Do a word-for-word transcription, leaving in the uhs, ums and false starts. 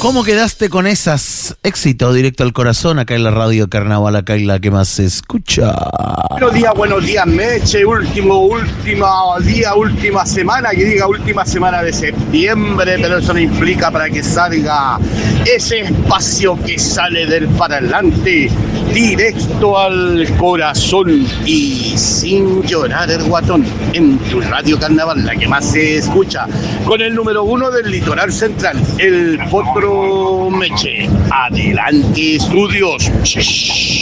¿Cómo quedaste con esas? Éxito directo al corazón acá en la radio Carnaval, acá en la que más se escucha. Buenos días, buenos días, Meche. Último, última día, última semana, que diga última semana de septiembre, pero eso no implica para que salga ese espacio que sale del parlante directo al corazón y sin llorar el guatón en tu radio Carnaval, la que más se escucha, con el número uno del litoral central, el Potro Meche. Adelante, estudios.